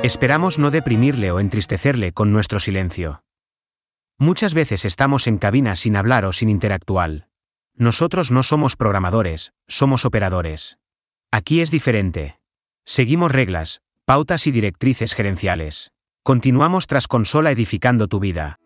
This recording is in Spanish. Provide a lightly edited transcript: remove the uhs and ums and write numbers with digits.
Esperamos no deprimirle o entristecerle con nuestro silencio. Muchas veces estamos en cabina sin hablar o sin interactuar. Nosotros no somos programadores, somos operadores. Aquí es diferente. Seguimos reglas, pautas y directrices gerenciales. Continuamos tras consola edificando tu vida.